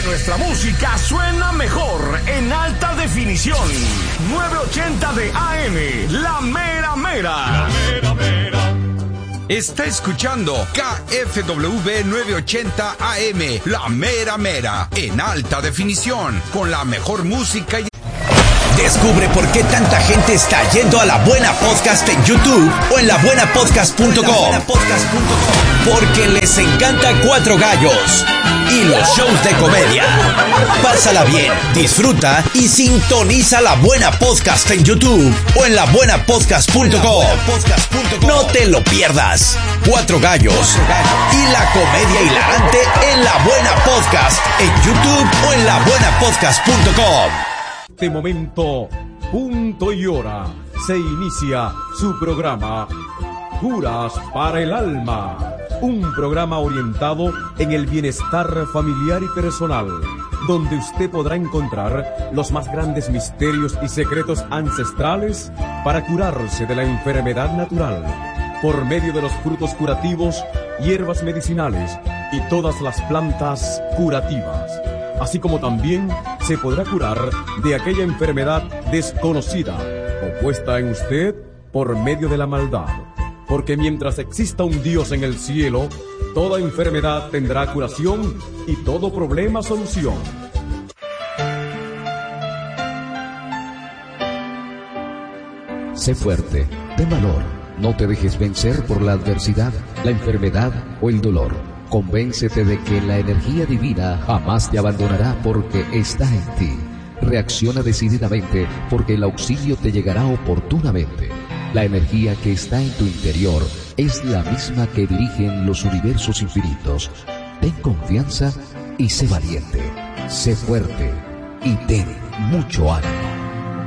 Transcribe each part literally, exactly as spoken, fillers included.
nuestra música suena mejor en alta definición. novecientos ochenta de A M, La Mera Mera. La Mera Mera. Está escuchando K F W novecientos ochenta A M, La Mera Mera, en alta definición, con la mejor música y... Descubre por qué tanta gente está yendo a La Buena Podcast en YouTube o en la buena podcast punto com. Porque les encanta Cuatro Gallos y los shows de comedia. Pásala bien, disfruta y sintoniza La Buena Podcast en YouTube o en la buena podcast punto com. No te lo pierdas. Cuatro Gallos y la comedia hilarante en La Buena Podcast en YouTube o en la buena podcast punto com. Este momento, punto y hora, se inicia su programa Curas para el Alma, un programa orientado en el bienestar familiar y personal, donde usted podrá encontrar los más grandes misterios y secretos ancestrales para curarse de la enfermedad natural, por medio de los frutos curativos, hierbas medicinales y todas las plantas curativas. Así como también se podrá curar de aquella enfermedad desconocida o puesta en usted por medio de la maldad. Porque mientras exista un Dios en el cielo, toda enfermedad tendrá curación y todo problema solución. Sé fuerte, ten valor, no te dejes vencer por la adversidad, la enfermedad o el dolor. Convéncete de que la energía divina jamás te abandonará porque está en ti. Reacciona decididamente porque el auxilio te llegará oportunamente. La energía que está en tu interior es la misma que dirigen los universos infinitos. Ten confianza y sé valiente. Sé fuerte y ten mucho ánimo.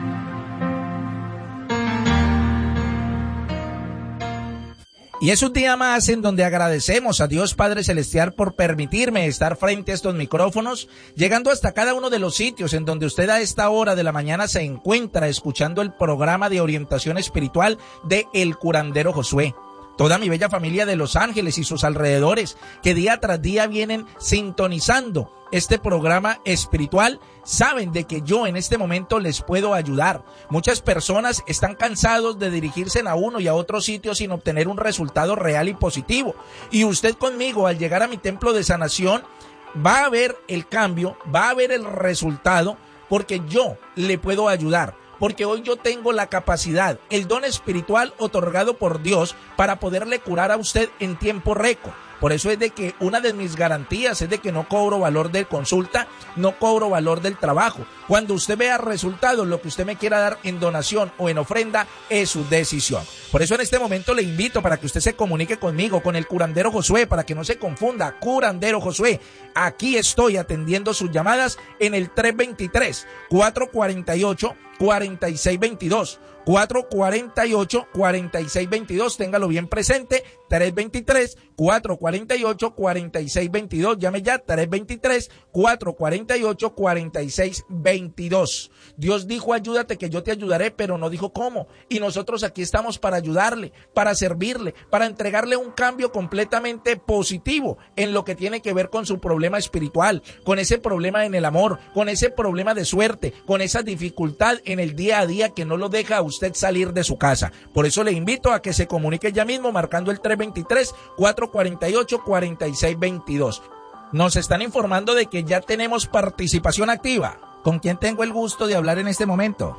Y es un día más en donde agradecemos a Dios Padre Celestial por permitirme estar frente a estos micrófonos, llegando hasta cada uno de los sitios en donde usted a esta hora de la mañana se encuentra escuchando el programa de orientación espiritual de El Curandero Josué. Toda mi bella familia de Los Ángeles y sus alrededores, que día tras día vienen sintonizando este programa espiritual, saben de que yo en este momento les puedo ayudar. Muchas personas están cansados de dirigirse a uno y a otro sitio sin obtener un resultado real y positivo. Y usted conmigo, al llegar a mi templo de sanación, va a ver el cambio, va a ver el resultado, porque yo le puedo ayudar. Porque hoy yo tengo la capacidad, el don espiritual otorgado por Dios para poderle curar a usted en tiempo récord. Por eso es de que una de mis garantías es de que no cobro valor de consulta, no cobro valor del trabajo. Cuando usted vea resultados, lo que usted me quiera dar en donación o en ofrenda es su decisión. Por eso en este momento le invito para que usted se comunique conmigo, con el Curandero Josué, para que no se confunda, Curandero Josué. Aquí estoy atendiendo sus llamadas en el tres dos tres, cuatro cuatro ocho, cuatro seis dos dos. cuatro cuatro ocho, cuatro seis dos dos, téngalo bien presente, tres dos tres, cuatro cuatro ocho, cuatro seis dos dos, llame ya, tres dos tres, cuatro cuatro ocho, cuatro seis dos dos. Dios dijo, ayúdate que yo te ayudaré, pero no dijo cómo, y nosotros aquí estamos para ayudarle, para servirle, para entregarle un cambio completamente positivo en lo que tiene que ver con su problema espiritual, con ese problema en el amor, con ese problema de suerte, con esa dificultad en el día a día que no lo deja a usted salir de su casa. Por eso le invito a que se comunique ya mismo marcando el tres dos tres, cuatro cuatro ocho, cuatro seis dos dos. Nos están informando de que ya tenemos participación activa. ¿Con quién tengo el gusto de hablar en este momento?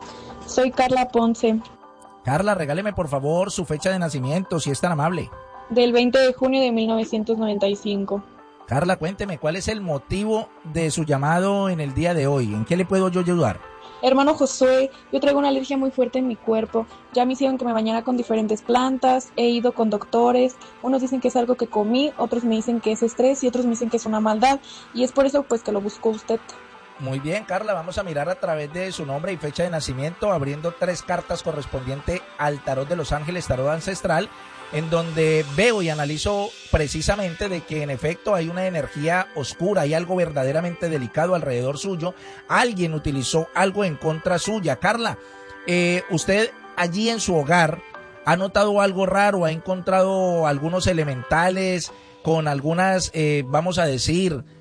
Soy Carla Ponce. Carla, regáleme por favor su fecha de nacimiento, si es tan amable. Del veinte de junio de mil novecientos noventa y cinco. Carla, cuénteme, ¿cuál es el motivo de su llamado en el día de hoy? ¿En qué le puedo yo ayudar? Hermano Josué, yo traigo una alergia muy fuerte en mi cuerpo. Ya me hicieron que me bañara con diferentes plantas, he ido con doctores. Unos dicen que es algo que comí, otros me dicen que es estrés y otros me dicen que es una maldad. Y es por eso pues que lo buscó usted. Muy bien, Carla, vamos a mirar a través de su nombre y fecha de nacimiento, abriendo tres cartas correspondientes al tarot de Los Ángeles, tarot ancestral, en donde veo y analizo precisamente de que en efecto hay una energía oscura, hay algo verdaderamente delicado alrededor suyo. Alguien utilizó algo en contra suya. Carla, eh, usted allí en su hogar ha notado algo raro, ha encontrado algunos elementales con algunas, eh, vamos a decir,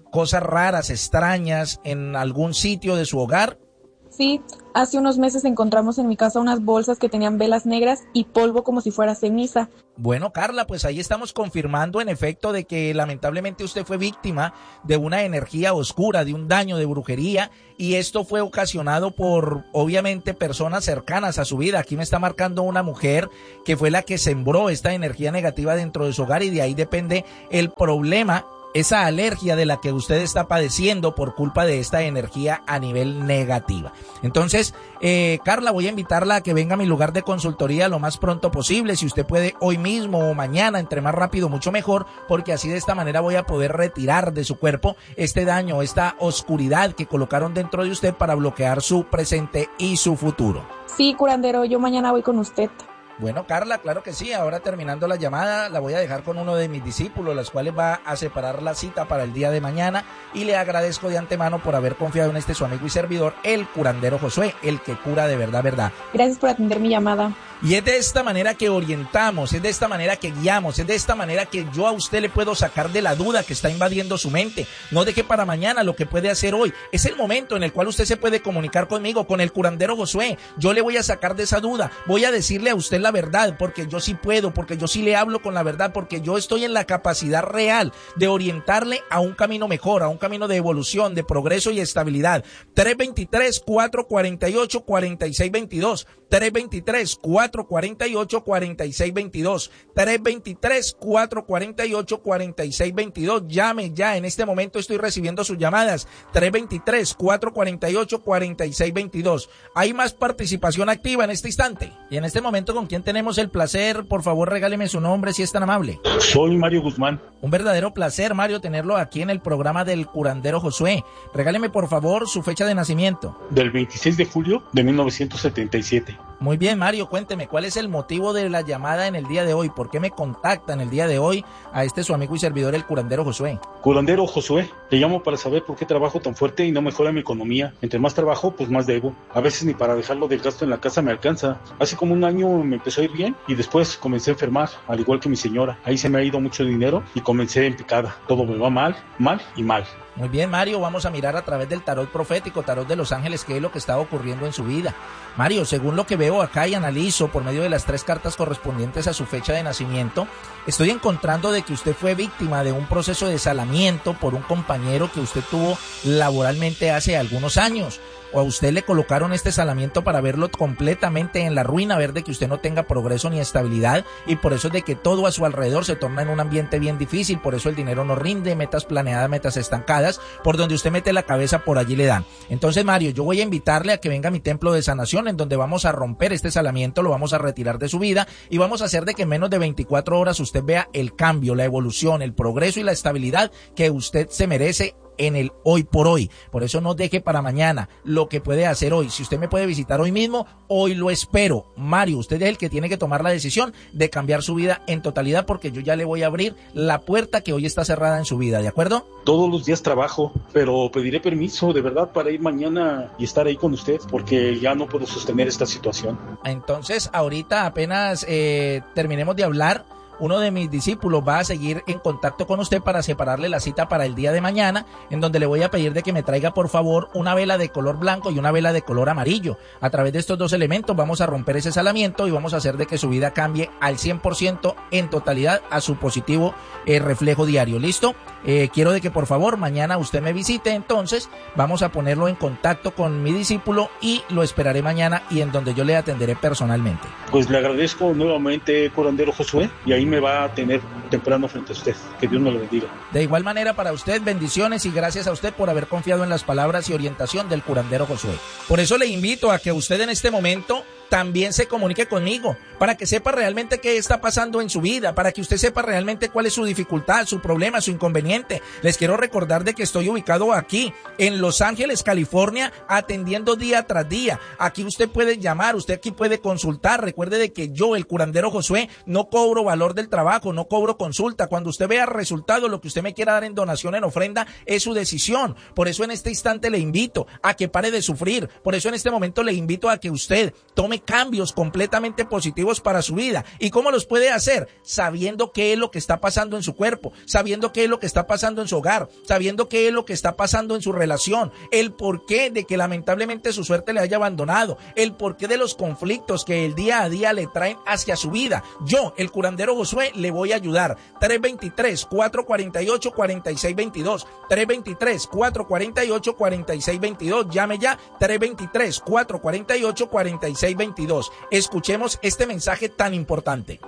cosas raras, extrañas en algún sitio de su hogar? Sí, hace unos meses encontramos en mi casa unas bolsas que tenían velas negras y polvo como si fuera ceniza. Bueno, Carla, pues ahí estamos confirmando en efecto de que lamentablemente usted fue víctima de una energía oscura, de un daño de brujería, y esto fue ocasionado por, obviamente, personas cercanas a su vida. Aquí me está marcando una mujer que fue la que sembró esta energía negativa dentro de su hogar, y de ahí depende el problema, esa alergia de la que usted está padeciendo por culpa de esta energía a nivel negativa. Entonces, eh, Carla, voy a invitarla a que venga a mi lugar de consultoría lo más pronto posible. Si usted puede hoy mismo o mañana, entre más rápido, mucho mejor, porque así de esta manera voy a poder retirar de su cuerpo este daño, esta oscuridad que colocaron dentro de usted para bloquear su presente y su futuro. Sí, curandero, yo mañana voy con usted. Bueno, Carla, claro que sí. Ahora terminando la llamada, la voy a dejar con uno de mis discípulos, las cuales va a separar la cita para el día de mañana, y le agradezco de antemano por haber confiado en este su amigo y servidor, el curandero Josué, el que cura de verdad, verdad. Gracias por atender mi llamada. Y es de esta manera que orientamos, es de esta manera que guiamos, es de esta manera que yo a usted le puedo sacar de la duda que está invadiendo su mente. No deje para mañana lo que puede hacer hoy. Es el momento en el cual usted se puede comunicar conmigo, con el curandero Josué. Yo le voy a sacar de esa duda. Voy a decirle a usted la verdad, porque yo sí puedo, porque yo sí le hablo con la verdad, porque yo estoy en la capacidad real de orientarle a un camino mejor, a un camino de evolución, de progreso y estabilidad. tres dos tres, cuatro cuatro ocho, cuatro seis dos dos. tres dos tres, cuatro cuatro ocho, cuatro seis dos dos. tres dos tres, cuatro cuatro ocho, cuatro seis dos dos. Llame ya, en este momento estoy recibiendo sus llamadas. tres dos tres, cuatro cuatro ocho, cuatro seis dos dos. Hay más participación activa en este instante. Y en este momento, ¿con quién tenemos el placer? Por favor, regáleme su nombre si es tan amable. Soy Mario Guzmán. Un verdadero placer, Mario, tenerlo aquí en el programa del curandero Josué. Regáleme, por favor, su fecha de nacimiento. Del veintiséis de julio de mil novecientos setenta y siete. Muy bien, Mario, cuénteme, ¿cuál es el motivo de la llamada en el día de hoy? ¿Por qué me contactan el día de hoy a este su amigo y servidor, el curandero Josué? Curandero Josué, te llamo para saber por qué trabajo tan fuerte y no mejora mi economía. Entre más trabajo, pues más debo. A veces ni para dejarlo del gasto en la casa me alcanza. Hace como un año me empezó a ir bien y después comencé a enfermar, al igual que mi señora. Ahí se me ha ido mucho dinero y comencé en picada. Todo me va mal, mal y mal. Muy bien, Mario, vamos a mirar a través del tarot profético, tarot de los ángeles, qué es lo que está ocurriendo en su vida. Mario, según lo que veo acá y analizo por medio de las tres cartas correspondientes a su fecha de nacimiento, estoy encontrando de que usted fue víctima de un proceso de desalamiento por un compañero que usted tuvo laboralmente hace algunos años. O a usted le colocaron este salamiento para verlo completamente en la ruina, ver de que usted no tenga progreso ni estabilidad, y por eso es de que todo a su alrededor se torna en un ambiente bien difícil. Por eso el dinero no rinde, metas planeadas, metas estancadas, por donde usted mete la cabeza, por allí le dan. Entonces, Mario, yo voy a invitarle a que venga a mi templo de sanación, en donde vamos a romper este salamiento, lo vamos a retirar de su vida y vamos a hacer de que en menos de veinticuatro horas usted vea el cambio, la evolución, el progreso y la estabilidad que usted se merece en el hoy por hoy. Por eso no deje para mañana lo que puede hacer hoy. Si usted me puede visitar hoy mismo, hoy lo espero. Mario, usted es el que tiene que tomar la decisión de cambiar su vida en totalidad, porque yo ya le voy a abrir la puerta que hoy está cerrada en su vida, ¿de acuerdo? Todos los días trabajo, pero pediré permiso de verdad para ir mañana y estar ahí con usted, porque ya no puedo sostener esta situación. Entonces, ahorita apenas eh, terminemos de hablar, uno de mis discípulos va a seguir en contacto con usted para separarle la cita para el día de mañana, en donde le voy a pedir de que me traiga por favor una vela de color blanco y una vela de color amarillo. A través de estos dos elementos vamos a romper ese salamiento y vamos a hacer de que su vida cambie al cien por ciento en totalidad a su positivo eh, reflejo diario. ¿Listo? Eh, quiero de que por favor mañana usted me visite, entonces vamos a ponerlo en contacto con mi discípulo y lo esperaré mañana, y en donde yo le atenderé personalmente. Pues le agradezco nuevamente, curandero Josué, y ahí me va a tener temprano frente a usted. Que Dios me lo bendiga. De igual manera para usted, bendiciones y gracias a usted por haber confiado en las palabras y orientación del curandero Josué. Por eso le invito a que usted en este momento también se comunique conmigo, para que sepa realmente qué está pasando en su vida, para que usted sepa realmente cuál es su dificultad, su problema, su inconveniente. Les quiero recordar de que estoy ubicado aquí en Los Ángeles, California, atendiendo día tras día. Aquí usted puede llamar, usted aquí puede consultar. Recuerde de que yo, el curandero Josué, no cobro valor del trabajo, no cobro consulta. Cuando usted vea resultado, lo que usted me quiera dar en donación, en ofrenda, es su decisión. Por eso en este instante le invito a que pare de sufrir. Por eso en este momento le invito a que usted tome trae cambios completamente positivos para su vida. ¿Y cómo los puede hacer? Sabiendo qué es lo que está pasando en su cuerpo, sabiendo qué es lo que está pasando en su hogar, sabiendo qué es lo que está pasando en su relación, el porqué de que lamentablemente su suerte le haya abandonado, el porqué de los conflictos que el día a día le traen hacia su vida. Yo, el curandero Josué, le voy a ayudar. tres dos tres, cuatro cuatro ocho, cuatro seis dos dos, tres dos tres, cuatro cuatro ocho, cuatro seis dos dos, llame ya, tres dos tres, cuatro cuatro ocho, cuatro seis dos dos. Escuchemos este mensaje tan importante.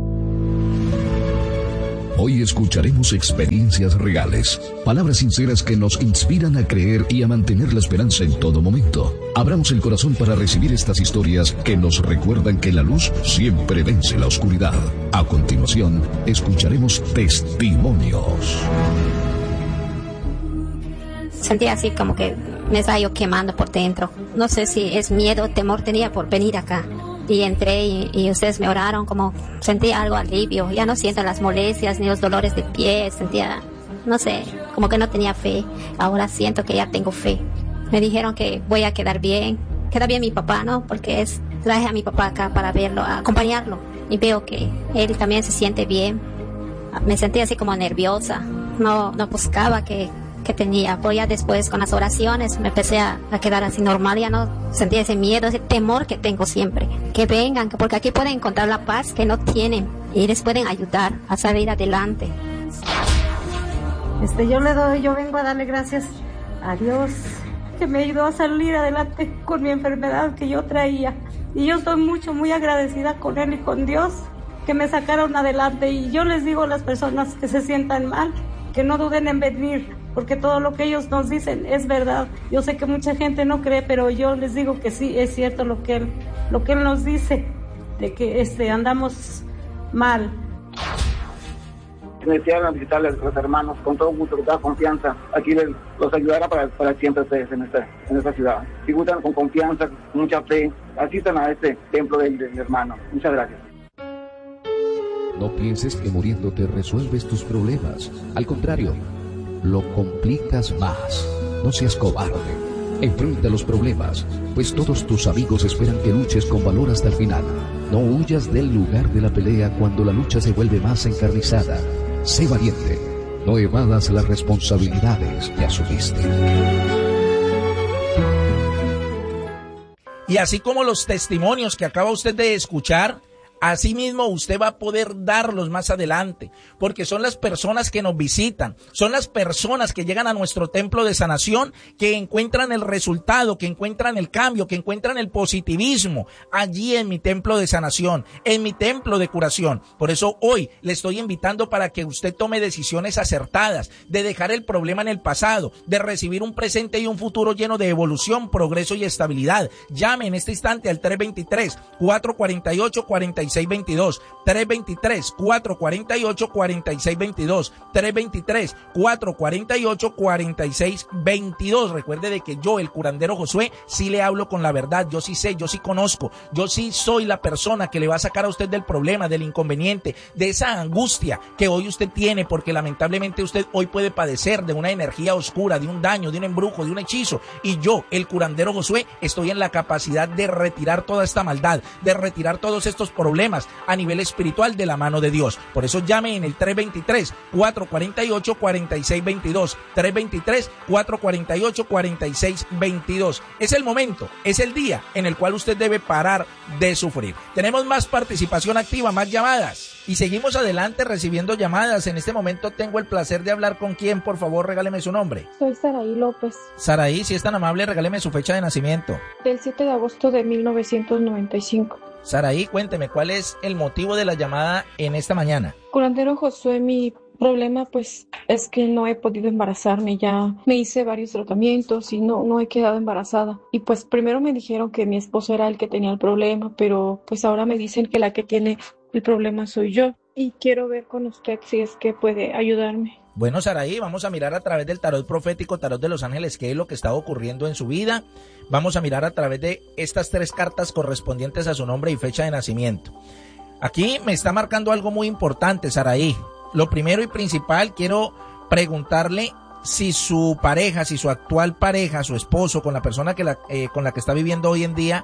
Hoy escucharemos experiencias reales, palabras sinceras que nos inspiran a creer y a mantener la esperanza en todo momento. Abramos el corazón para recibir estas historias que nos recuerdan que la luz siempre vence la oscuridad. A continuación, escucharemos testimonios. Sentía así como que me estaba yo quemando por dentro. No sé si es miedo o temor tenía por venir acá. Y entré y, y ustedes me oraron, como sentí algo alivio. Ya no siento las molestias ni los dolores de pie. Sentía, no sé, como que no tenía fe. Ahora siento que ya tengo fe. Me dijeron que voy a quedar bien. Queda bien mi papá, ¿no? Porque es, traje a mi papá acá para verlo, a acompañarlo. Y veo que él también se siente bien. Me sentí así como nerviosa. No, no buscaba que... que tenía, pero ya después con las oraciones me empecé a, a quedar así normal, ya no sentía ese miedo, ese temor que tengo siempre, que vengan, porque aquí pueden encontrar la paz que no tienen y les pueden ayudar a salir adelante. Este, yo le doy, yo vengo a darle gracias a Dios que me ayudó a salir adelante con mi enfermedad que yo traía, y yo estoy mucho, muy agradecida con Él y con Dios que me sacaron adelante. Y yo les digo a las personas que se sientan mal, que no duden en venir, porque todo lo que ellos nos dicen es verdad. Yo sé que mucha gente no cree, pero yo les digo que sí, es cierto lo que Él, lo que él nos dice, de que este, andamos mal. Necesitan visitarles a los hermanos, con todo gusto, con toda confianza. Aquí les, los ayudará para, para siempre ustedes en esta, en esta ciudad. Si gustan con confianza, con mucha fe, asistan a este templo del, del hermano. Muchas gracias. No pienses que muriéndote resuelves tus problemas. Al contrario, lo complicas más. No seas cobarde. Enfrenta los problemas, pues todos tus amigos esperan que luches con valor hasta el final. No huyas del lugar de la pelea cuando la lucha se vuelve más encarnizada. Sé valiente. No evadas las responsabilidades que asumiste. Y así como los testimonios que acaba usted de escuchar, asimismo usted va a poder darlos más adelante, porque son las personas que nos visitan, son las personas que llegan a nuestro templo de sanación, que encuentran el resultado, que encuentran el cambio, que encuentran el positivismo allí en mi templo de sanación, en mi templo de curación. Por eso hoy le estoy invitando para que usted tome decisiones acertadas, de dejar el problema en el pasado, de recibir un presente y un futuro lleno de evolución, progreso y estabilidad. Llame en este instante al tres dos tres, cuatro cuatro ocho, cuatro seis dos dos, tres dos tres, cuatro cuatro ocho, cuatro seis dos dos, tres dos tres, cuatro cuatro ocho, cuatro seis dos dos. Recuerde de que yo, el curandero Josué, sí le hablo con la verdad, yo sí sé, yo sí conozco, yo sí soy la persona que le va a sacar a usted del problema, del inconveniente, de esa angustia que hoy usted tiene, porque lamentablemente usted hoy puede padecer de una energía oscura, de un daño, de un embrujo, de un hechizo, y yo, el curandero Josué, estoy en la capacidad de retirar toda esta maldad, de retirar todos estos problemas a nivel espiritual de la mano de Dios. Por eso llame en el tres dos tres, cuatro cuatro ocho, cuatro seis dos dos, tres dos tres, cuatro cuatro ocho, cuatro seis dos dos. Es el momento, es el día en el cual usted debe parar de sufrir. Tenemos más participación activa, más llamadas, y seguimos adelante recibiendo llamadas. En este momento tengo el placer de hablar con quién. Por favor, regáleme su nombre. Soy Saraí López. Saraí, si es tan amable, regáleme su fecha de nacimiento. Del siete de agosto de mil novecientos noventa y cinco. Saraí, cuénteme, ¿cuál es el motivo de la llamada en esta mañana? Curandero Josué, mi problema pues es que no he podido embarazarme. Ya me hice varios tratamientos y no, no he quedado embarazada. Y pues primero me dijeron que mi esposo era el que tenía el problema, pero pues ahora me dicen que la que tiene el problema soy yo. Y quiero ver con usted si es que puede ayudarme. Bueno, Saraí, vamos a mirar a través del tarot profético, tarot de los ángeles, qué es lo que está ocurriendo en su vida. Vamos a mirar a través de estas tres cartas correspondientes a su nombre y fecha de nacimiento. Aquí me está marcando algo muy importante, Saraí. Lo primero y principal, quiero preguntarle si su pareja, si su actual pareja, su esposo, con la persona que la, eh, con la que está viviendo hoy en día,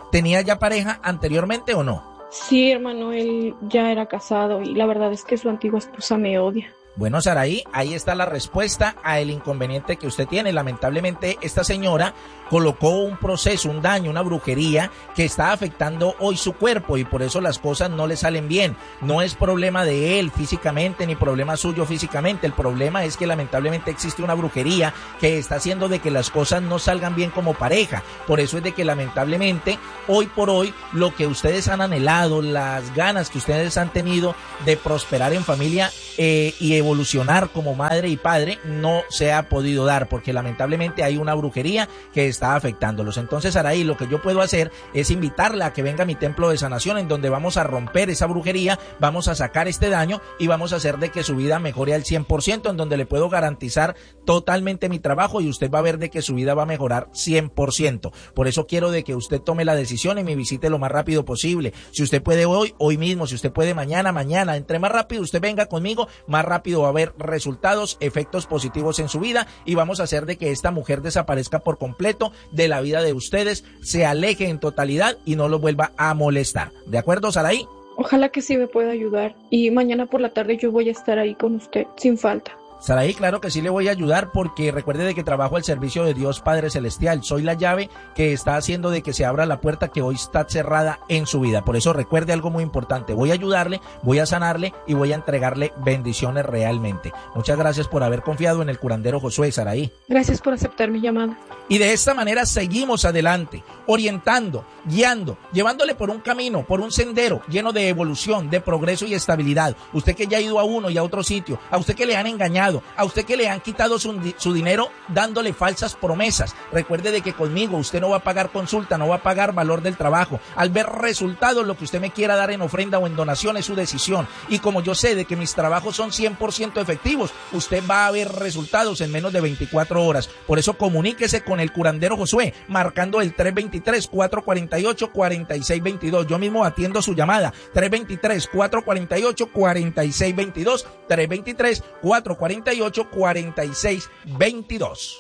¿Tenía ya pareja anteriormente o no? Sí, hermano, él ya era casado y la verdad es que su antigua esposa me odia. Bueno, Saraí, ahí está la respuesta a el inconveniente que usted tiene. Lamentablemente, esta señora colocó un proceso, un daño, una brujería que está afectando hoy su cuerpo y por eso las cosas no le salen bien. No es problema de él físicamente ni problema suyo físicamente. El problema es que lamentablemente existe una brujería que está haciendo de que las cosas no salgan bien como pareja. Por eso es de que lamentablemente, hoy por hoy, lo que ustedes han anhelado, las ganas que ustedes han tenido de prosperar en familia eh, y evolucionar como madre y padre no se ha podido dar porque lamentablemente hay una brujería que está afectándolos. Entonces, Araí, lo que yo puedo hacer es invitarla a que venga a mi templo de sanación en donde vamos a romper esa brujería, vamos a sacar este daño y vamos a hacer de que su vida mejore al cien por ciento, en donde le puedo garantizar totalmente mi trabajo y usted va a ver de que su vida va a mejorar cien por ciento. Por eso quiero de que usted tome la decisión y me visite lo más rápido posible. Si usted puede hoy, hoy mismo, si usted puede mañana, mañana, entre más rápido usted venga conmigo, más rápido va a haber resultados, efectos positivos en su vida y vamos a hacer de que esta mujer desaparezca por completo de la vida de ustedes, se aleje en totalidad y no lo vuelva a molestar. ¿De acuerdo, Saraí? Ojalá que sí me pueda ayudar y mañana por la tarde yo voy a estar ahí con usted, sin falta. Saraí, claro que sí le voy a ayudar porque recuerde de que trabajo al servicio de Dios Padre Celestial. Soy la llave que está haciendo de que se abra la puerta que hoy está cerrada en su vida. Por eso recuerde algo muy importante. Voy a ayudarle, voy a sanarle y voy a entregarle bendiciones realmente. Muchas gracias por haber confiado en el curandero Josué, Saraí. Gracias por aceptar mi llamada. Y de esta manera seguimos adelante, orientando, guiando, llevándole por un camino, por un sendero lleno de evolución, de progreso y estabilidad. Usted que ya ha ido a uno y a otro sitio, a usted que le han engañado, a usted que le han quitado su, su dinero dándole falsas promesas. Recuerde de que conmigo usted no va a pagar consulta, no va a pagar valor del trabajo. Al ver resultados, lo que usted me quiera dar en ofrenda o en donación es su decisión. Y como yo sé de que mis trabajos son cien por ciento efectivos, usted va a ver resultados en menos de veinticuatro horas. Por eso comuníquese con el curandero Josué, marcando el tres dos tres, cuatro cuatro ocho, cuatro seis dos dos. Yo mismo atiendo su llamada. tres dos tres, cuatro cuatro ocho, cuatro seis dos dos. tres dos tres, cuatro cuatro ocho, cuatro seis dos dos.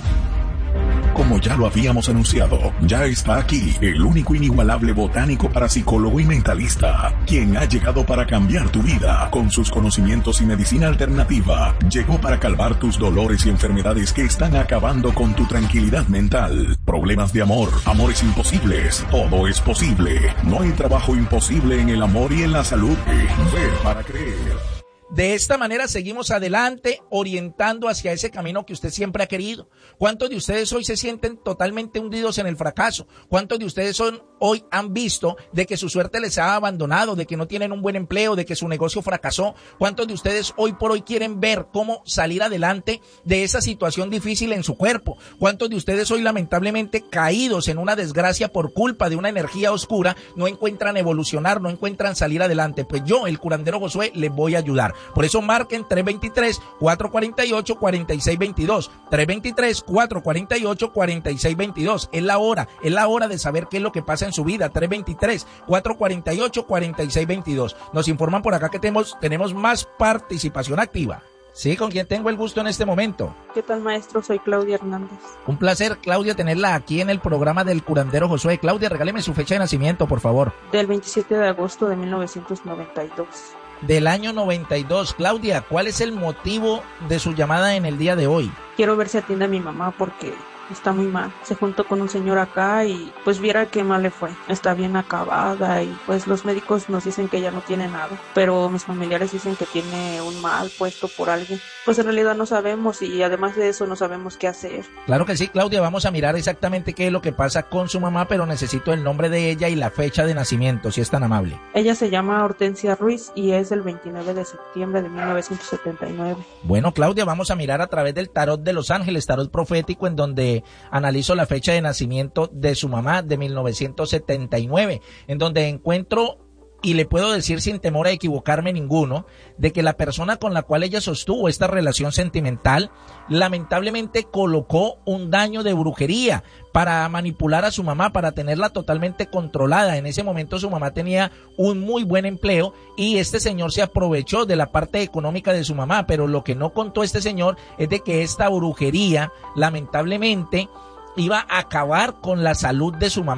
Como ya lo habíamos anunciado, ya está aquí el único inigualable botánico parapsicólogo y mentalista, quien ha llegado para cambiar tu vida con sus conocimientos y medicina alternativa. Llegó para calmar tus dolores y enfermedades que están acabando con tu tranquilidad mental. Problemas de amor, amores imposibles, todo es posible. No hay trabajo imposible en el amor y en la salud. Ver para creer. De esta manera seguimos adelante, orientando hacia ese camino que usted siempre ha querido. ¿Cuántos de ustedes hoy se sienten totalmente hundidos en el fracaso? ¿Cuántos de ustedes son, hoy han visto de que su suerte les ha abandonado, de que no tienen un buen empleo, de que su negocio fracasó? ¿Cuántos de ustedes hoy por hoy quieren ver cómo salir adelante de esa situación difícil en su cuerpo? ¿Cuántos de ustedes hoy lamentablemente caídos en una desgracia por culpa de una energía oscura no encuentran evolucionar, no encuentran salir adelante? Pues yo, el curandero Josué, les voy a ayudar. Por eso marquen tres dos tres, cuatro cuatro ocho, cuatro seis dos dos. tres dos tres, cuatro cuatro ocho, cuatro seis dos dos. Es la hora, es la hora de saber qué es lo que pasa en su vida. tres dos tres, cuatro cuatro ocho, cuatro seis dos dos. Nos informan por acá que tenemos, tenemos más participación activa. Sí, ¿con quién tengo el gusto en este momento? ¿Qué tal, maestro? Soy Claudia Hernández. Un placer, Claudia, tenerla aquí en el programa del curandero Josué. Claudia, regáleme su fecha de nacimiento, por favor. Del veintisiete de agosto de mil novecientos noventa y dos. Del año noventa y dos. Claudia, ¿cuál es el motivo de su llamada en el día de hoy? Quiero ver si atiende a mi mamá porque está muy mal. Se juntó con un señor acá y pues viera qué mal le fue. Está bien acabada y pues los médicos nos dicen que ella no tiene nada, pero mis familiares dicen que tiene un mal puesto por alguien. Pues en realidad no sabemos y además de eso no sabemos qué hacer. Claro que sí, Claudia, vamos a mirar exactamente qué es lo que pasa con su mamá, pero necesito el nombre de ella y la fecha de nacimiento, si es tan amable. Ella se llama Hortensia Ruiz y es el veintinueve de septiembre de mil novecientos setenta y nueve. Bueno, Claudia, vamos a mirar a través del tarot de Los Ángeles, tarot profético, en donde analizo la fecha de nacimiento de su mamá de mil novecientos setenta y nueve, en donde encuentro, y le puedo decir sin temor a equivocarme ninguno, de que la persona con la cual ella sostuvo esta relación sentimental lamentablemente colocó un daño de brujería para manipular a su mamá, para tenerla totalmente controlada. En ese momento su mamá tenía un muy buen empleo y este señor se aprovechó de la parte económica de su mamá, pero lo que no contó este señor es de que esta brujería lamentablemente iba a acabar con la salud de su mamá.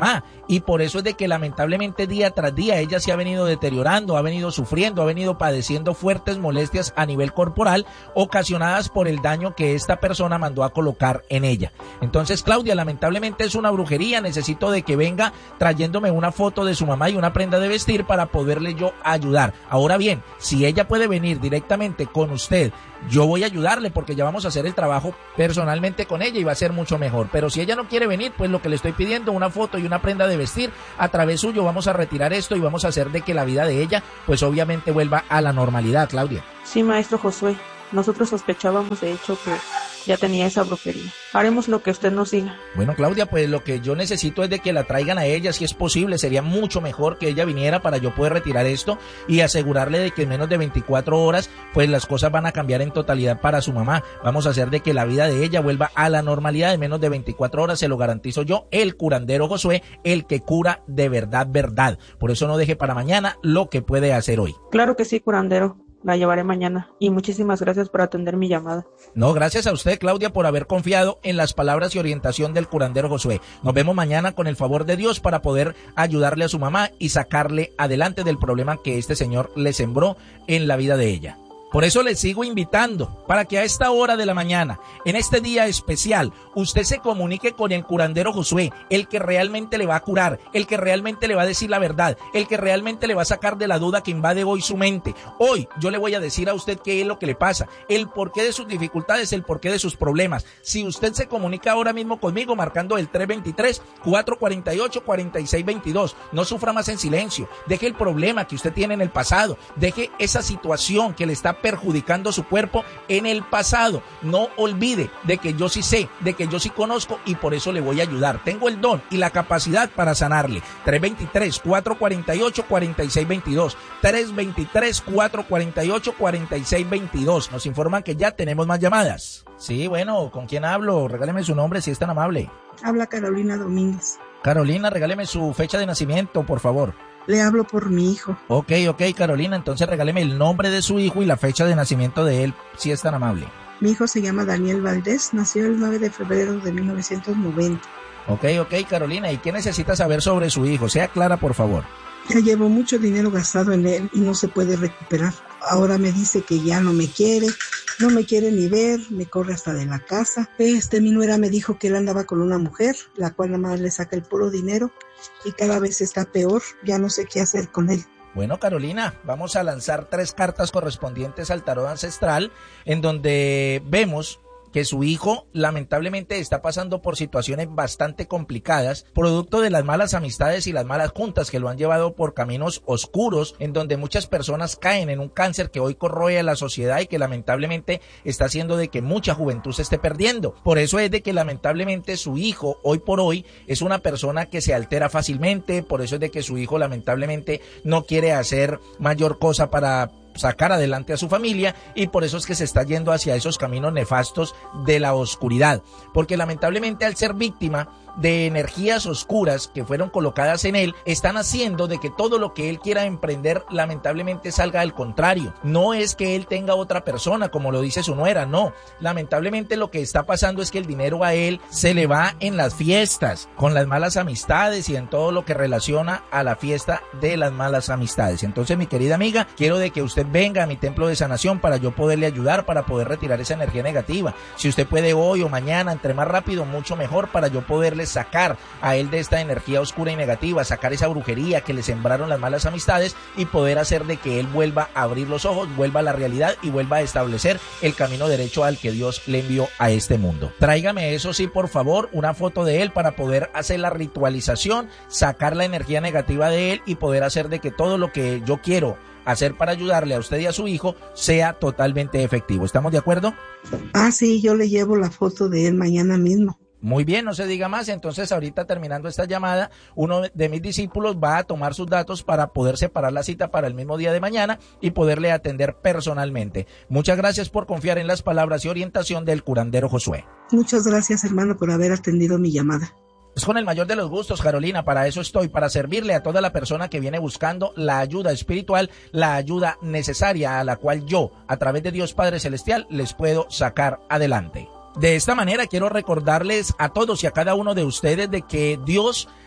y por eso es de que lamentablemente día tras día ella se ha venido deteriorando, ha venido sufriendo, ha venido padeciendo fuertes molestias a nivel corporal ocasionadas por el daño que esta persona mandó a colocar en ella. Entonces, Claudia, lamentablemente es una brujería, necesito de que venga trayéndome una foto de su mamá y una prenda de vestir para poderle yo ayudar. Ahora bien, si ella puede venir directamente con usted, yo voy a ayudarle porque ya vamos a hacer el trabajo personalmente con ella y va a ser mucho mejor. Pero si ella no quiere venir, pues lo que le estoy pidiendo, una foto y una prenda de vestir, a través suyo vamos a retirar esto y vamos a hacer de que la vida de ella, pues obviamente vuelva a la normalidad, Claudia. Sí, maestro Josué, nosotros sospechábamos de hecho que ya tenía esa brujería. Haremos lo que usted nos diga. Bueno, Claudia, pues lo que yo necesito es de que la traigan a ella, si es posible. Sería mucho mejor que ella viniera para yo poder retirar esto y asegurarle de que en menos de veinticuatro horas, pues las cosas van a cambiar en totalidad para su mamá. Vamos a hacer de que la vida de ella vuelva a la normalidad en menos de veinticuatro horas, se lo garantizo yo, el curandero Josué, el que cura de verdad, verdad. Por eso no deje para mañana lo que puede hacer hoy. Claro que sí, curandero. La llevaré mañana y muchísimas gracias por atender mi llamada. No, gracias a usted, Claudia, por haber confiado en las palabras y orientación del curandero Josué. Nos vemos mañana con el favor de Dios para poder ayudarle a su mamá y sacarle adelante del problema que este señor le sembró en la vida de ella. Por eso les sigo invitando para que a esta hora de la mañana, en este día especial, usted se comunique con el curandero Josué, el que realmente le va a curar, el que realmente le va a decir la verdad, el que realmente le va a sacar de la duda que invade hoy su mente. Hoy yo le voy a decir a usted qué es lo que le pasa, el porqué de sus dificultades, el porqué de sus problemas. Si usted se comunica ahora mismo conmigo marcando el tres dos tres, cuatro cuatro ocho, cuatro seis dos dos, no sufra más en silencio, deje el problema que usted tiene en el pasado, deje esa situación que le está perjudicando su cuerpo en el pasado. No olvide de que yo sí sé, de que yo sí conozco y por eso le voy a ayudar. Tengo el don y la capacidad para sanarle. tres dos tres, cuatro cuatro ocho, cuatro seis dos dos. tres dos tres, cuatro cuatro ocho, cuatro seis dos dos. Nos informan que ya tenemos más llamadas. Sí, bueno, ¿con quién hablo? Regáleme su nombre si es tan amable. Habla Carolina Domínguez. Carolina, regáleme su fecha de nacimiento, por favor. Le hablo por mi hijo. Ok, ok, Carolina, entonces regáleme el nombre de su hijo y la fecha de nacimiento de él, si es tan amable. Mi hijo se llama Daniel Valdés, nació el nueve de febrero de mil novecientos noventa. Ok, ok, Carolina, ¿y qué necesita saber sobre su hijo? Sea clara, por favor. Ya llevo mucho dinero gastado en él y no se puede recuperar. Ahora me dice que ya no me quiere, no me quiere ni ver, me corre hasta de la casa. Este, mi nuera me dijo que él andaba con una mujer, la cual nada más le saca el puro dinero y cada vez está peor, ya no sé qué hacer con él. Bueno, Carolina, vamos a lanzar tres cartas correspondientes al tarot ancestral, en donde vemos que su hijo lamentablemente está pasando por situaciones bastante complicadas, producto de las malas amistades y las malas juntas que lo han llevado por caminos oscuros, en donde muchas personas caen en un cáncer que hoy corroe a la sociedad y que lamentablemente está haciendo de que mucha juventud se esté perdiendo. Por eso es de que lamentablemente su hijo hoy por hoy es una persona que se altera fácilmente, por eso es de que su hijo lamentablemente no quiere hacer mayor cosa para sacar adelante a su familia y por eso es que se está yendo hacia esos caminos nefastos de la oscuridad, porque lamentablemente al ser víctima de energías oscuras que fueron colocadas en él, están haciendo de que todo lo que él quiera emprender lamentablemente salga al contrario. No es que él tenga otra persona como lo dice su nuera, no, lamentablemente lo que está pasando es que el dinero a él se le va en las fiestas, con las malas amistades y en todo lo que relaciona a la fiesta de las malas amistades. Entonces, mi querida amiga, quiero de que usted venga a mi templo de sanación para yo poderle ayudar, para poder retirar esa energía negativa. Si usted puede hoy o mañana, entre más rápido, mucho mejor, para yo poderle sacar a él de esta energía oscura y negativa, sacar esa brujería que le sembraron las malas amistades y poder hacer de que él vuelva a abrir los ojos, vuelva a la realidad y vuelva a establecer el camino derecho al que Dios le envió a este mundo. Tráigame, eso sí, por favor, una foto de él para poder hacer la ritualización, sacar la energía negativa de él y poder hacer de que todo lo que yo quiero hacer para ayudarle a usted y a su hijo sea totalmente efectivo. ¿Estamos de acuerdo? Ah, sí, yo le llevo la foto de él mañana mismo. Muy bien, no se diga más. Entonces, ahorita terminando esta llamada, uno de mis discípulos va a tomar sus datos para poder separar la cita para el mismo día de mañana y poderle atender personalmente. Muchas gracias por confiar en las palabras y orientación del curandero Josué. Muchas gracias, hermano, por haber atendido mi llamada. Es con el mayor de los gustos, Carolina, para eso estoy, para servirle a toda la persona que viene buscando la ayuda espiritual, la ayuda necesaria a la cual yo, a través de Dios Padre Celestial, les puedo sacar adelante. De esta manera quiero recordarles a todos y a cada uno de ustedes de que Dios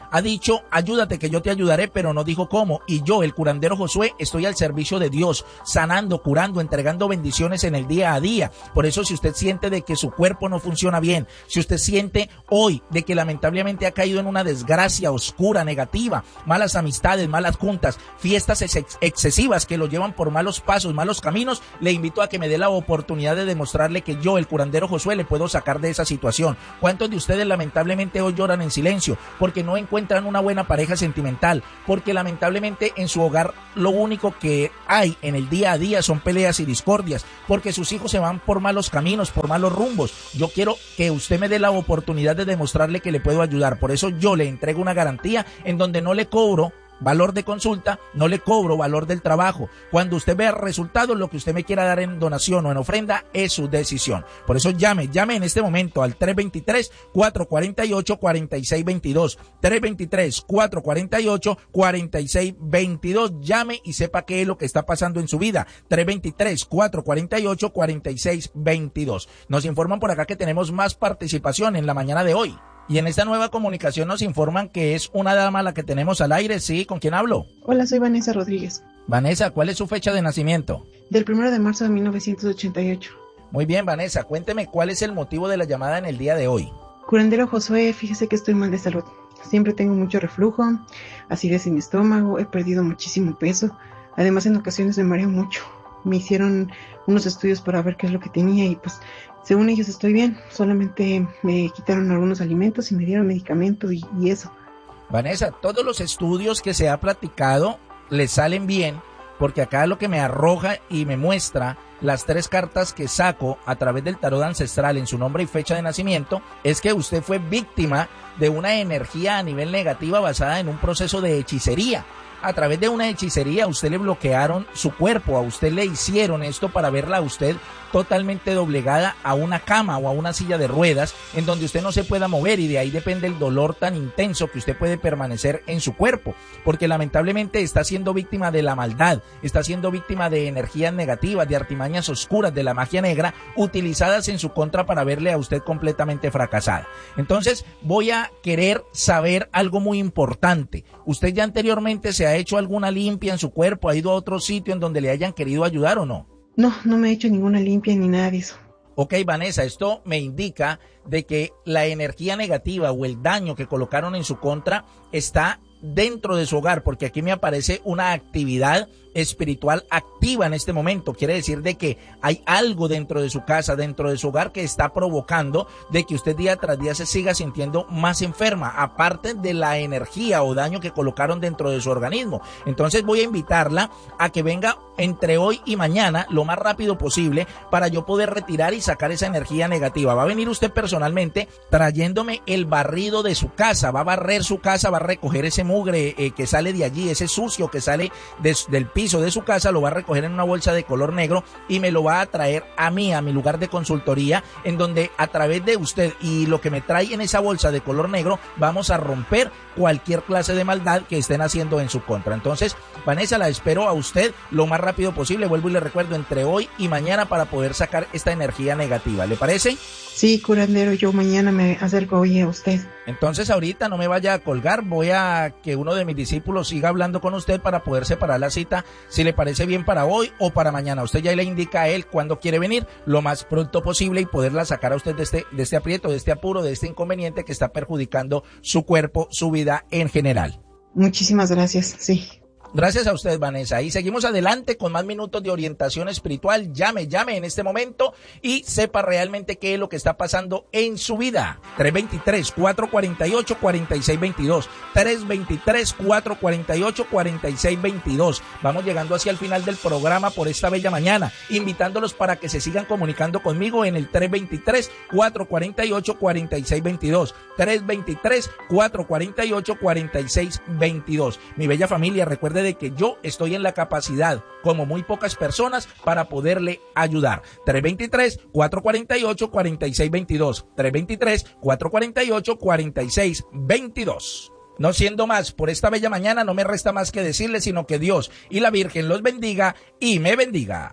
ha dicho, ayúdate que yo te ayudaré, pero no dijo cómo. Y yo, el curandero Josué, estoy al servicio de Dios, sanando, curando, entregando bendiciones en el día a día. Por eso, si usted siente de que su cuerpo no funciona bien, si usted siente hoy de que lamentablemente ha caído en una desgracia oscura, negativa, malas amistades, malas juntas, fiestas ex- excesivas que lo llevan por malos pasos, malos caminos, le invito a que me dé la oportunidad de demostrarle que yo, el curandero Josué, le puedo sacar de esa situación. ¿Cuántos de ustedes lamentablemente hoy lloran en silencio porque no encuentran una buena pareja sentimental? Porque lamentablemente en su hogar lo único que hay en el día a día son peleas y discordias, porque sus hijos se van por malos caminos, por malos rumbos. Yo quiero que usted me dé la oportunidad de demostrarle que le puedo ayudar. Por eso yo le entrego una garantía en donde no le cobro valor de consulta, no le cobro valor del trabajo. Cuando usted vea resultados, lo que usted me quiera dar en donación o en ofrenda es su decisión. Por eso llame, llame en este momento al tres dos tres, cuatro cuatro ocho, cuatro seis dos dos, tres dos tres, cuatro cuatro ocho, cuatro seis dos dos. Llame y sepa qué es lo que está pasando en su vida. tres dos tres, cuatro cuatro ocho, cuatro seis dos dos. Nos informan por acá que tenemos más participación en la mañana de hoy. Y en esta nueva comunicación nos informan que es una dama la que tenemos al aire. Sí, ¿con quién hablo? Hola, soy Vanessa Rodríguez. Vanessa, ¿cuál es su fecha de nacimiento? Del primero de marzo de mil novecientos ochenta y ocho. Muy bien, Vanessa, cuénteme cuál es el motivo de la llamada en el día de hoy. Curandero Josué, fíjese que estoy mal de salud. Siempre tengo mucho reflujo, acidez en mi estómago, he perdido muchísimo peso. Además, en ocasiones me mareo mucho. Me hicieron unos estudios para ver qué es lo que tenía y pues según ellos estoy bien, solamente me quitaron algunos alimentos y me dieron medicamento y, y eso. Vanessa, todos los estudios que se ha platicado le salen bien, porque acá lo que me arroja y me muestra las tres cartas que saco a través del tarot ancestral en su nombre y fecha de nacimiento, es que usted fue víctima de una energía a nivel negativa basada en un proceso de hechicería. A través de una hechicería a usted le bloquearon su cuerpo, a usted le hicieron esto para verla a usted totalmente doblegada a una cama o a una silla de ruedas en donde usted no se pueda mover, y de ahí depende el dolor tan intenso que usted puede permanecer en su cuerpo, porque lamentablemente está siendo víctima de la maldad, está siendo víctima de energías negativas, de artimañas oscuras, de la magia negra utilizadas en su contra para verle a usted completamente fracasada. Entonces voy a querer saber algo muy importante. ¿Usted ya anteriormente se ha hecho alguna limpia en su cuerpo? ¿Ha ido a otro sitio en donde le hayan querido ayudar o no? No, no me he hecho ninguna limpia ni nada de eso. Ok, Vanessa, esto me indica de que la energía negativa o el daño que colocaron en su contra está dentro de su hogar, porque aquí me aparece una actividad espiritual activa en este momento. Quiere decir de que hay algo dentro de su casa, dentro de su hogar, que está provocando de que usted día tras día se siga sintiendo más enferma, aparte de la energía o daño que colocaron dentro de su organismo. Entonces voy a invitarla a que venga entre hoy y mañana lo más rápido posible para yo poder retirar y sacar esa energía negativa. Va a venir usted personalmente trayéndome el barrido de su casa, va a barrer su casa, va a recoger ese mugre eh, que sale de allí, ese sucio que sale de, del piso de su casa, lo va a recoger en una bolsa de color negro y me lo va a traer a mí, a mi lugar de consultoría, en donde a través de usted y lo que me trae en esa bolsa de color negro, vamos a romper cualquier clase de maldad que estén haciendo en su contra. Entonces, Vanessa, la espero a usted lo más rápido posible, vuelvo y le recuerdo, entre hoy y mañana para poder sacar esta energía negativa. ¿Le parece? Sí, curandero, yo mañana me acerco hoy a usted. Entonces ahorita no me vaya a colgar, voy a que uno de mis discípulos siga hablando con usted para poder separar la cita, si le parece bien para hoy o para mañana. Usted ya le indica a él cuándo quiere venir, lo más pronto posible, y poderla sacar a usted de este, de este aprieto, de este apuro, de este inconveniente que está perjudicando su cuerpo, su vida en general. Muchísimas gracias, sí. Gracias a usted, Vanessa. Y seguimos adelante con más minutos de orientación espiritual. Llame, llame en este momento y sepa realmente qué es lo que está pasando en su vida. tres dos tres, cuatro cuatro ocho, cuatro seis dos dos. tres dos tres, cuatro cuatro ocho, cuatro seis dos dos. Vamos llegando hacia el final del programa por esta bella mañana, invitándolos para que se sigan comunicando conmigo en el tres dos tres, cuatro cuatro ocho, cuatro seis dos dos. tres dos tres, cuatro cuatro ocho, cuatro seis dos dos. Mi bella familia, recuerde de que yo estoy en la capacidad, como muy pocas personas, para poderle ayudar. tres dos tres, cuatro cuatro ocho, cuatro seis dos dos. tres dos tres, cuatro cuatro ocho, cuatro seis dos dos. No siendo más, por esta bella mañana no me resta más que decirle, sino que Dios y la Virgen los bendiga y me bendiga.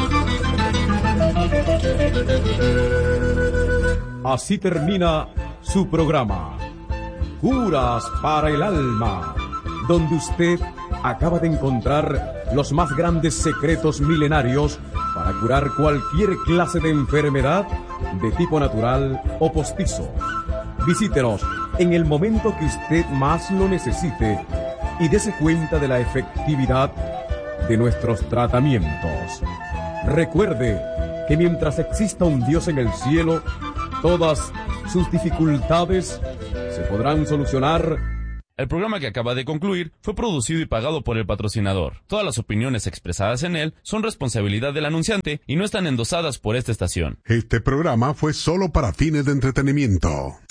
Así termina su programa Curas para el Alma, donde usted acaba de encontrar los más grandes secretos milenarios para curar cualquier clase de enfermedad de tipo natural o postizo. Visítenos en el momento que usted más lo necesite y dése cuenta de la efectividad de nuestros tratamientos. Recuerde que mientras exista un Dios en el cielo, todas sus dificultades se podrán solucionar. El programa que acaba de concluir fue producido y pagado por el patrocinador. Todas las opiniones expresadas en él son responsabilidad del anunciante y no están endosadas por esta estación. Este programa fue solo para fines de entretenimiento.